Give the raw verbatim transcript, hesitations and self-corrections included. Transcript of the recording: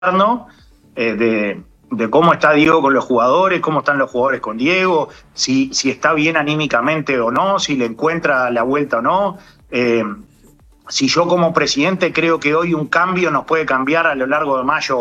eh, de, de cómo está Diego con los jugadores, cómo están los jugadores con Diego, si, si está bien anímicamente o no, si le encuentra la vuelta o no. Eh, si yo como presidente creo que hoy un cambio nos puede cambiar a lo largo de mayo